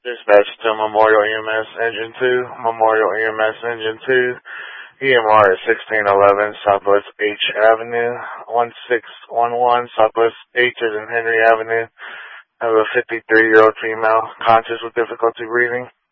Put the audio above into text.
Dispatch to Memorial EMS Engine 2, Memorial EMS Engine 2, EMR is 1611 Southwest H Avenue, 1611 Southwest H is in Henry Avenue. I have a 53-year-old female, conscious with difficulty breathing.